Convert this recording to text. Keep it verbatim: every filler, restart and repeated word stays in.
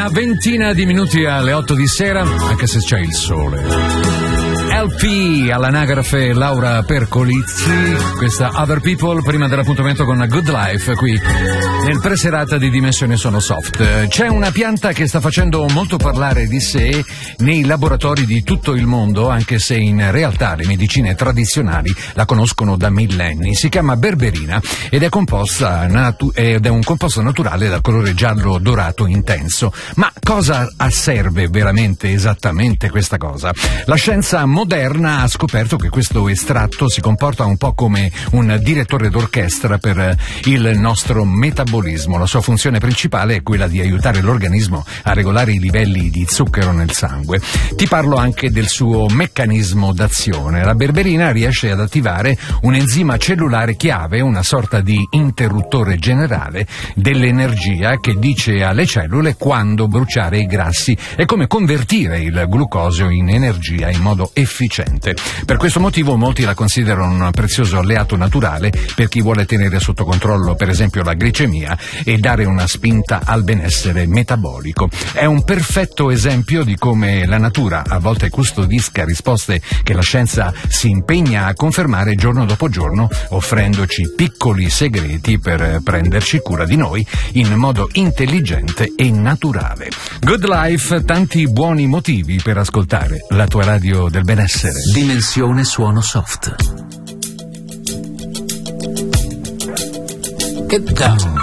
Una ventina di minuti alle otto di sera, anche se c'è il sole. L P all'anagrafe Laura Percolizzi, questa Other People, prima dell'appuntamento con Good Life qui nel preserata di Dimensione Sono Soft. C'è una pianta che sta facendo molto parlare di sé nei laboratori di tutto il mondo, anche se in realtà le medicine tradizionali la conoscono da millenni. Si chiama berberina ed è composta natu- ed è un composto naturale dal colore giallo dorato intenso. Ma cosa serve veramente esattamente questa cosa? La scienza moderna ha scoperto che questo estratto si comporta un po' come un direttore d'orchestra per il nostro metabolismo. La sua funzione principale è quella di aiutare l'organismo a regolare i livelli di zucchero nel sangue. Ti parlo anche del suo meccanismo d'azione. La berberina riesce ad attivare un enzima cellulare chiave, una sorta di interruttore generale dell'energia che dice alle cellule quando bruciare i grassi e come convertire il glucosio in energia in modo efficiente. Per questo motivo molti la considerano un prezioso alleato naturale per chi vuole tenere sotto controllo per esempio la glicemia e dare una spinta al benessere metabolico. È un perfetto esempio di come la natura a volte custodisca risposte che la scienza si impegna a confermare giorno dopo giorno, offrendoci piccoli segreti per prenderci cura di noi in modo intelligente e naturale. Good Life, tanti buoni motivi per ascoltare la tua radio del benessere. Dimensione Suono Soft. Get down.